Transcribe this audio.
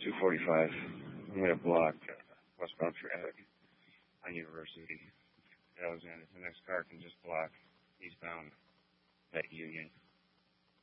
245. I'm going to block westbound traffic on University at Alexander. The next car can just block eastbound at Union.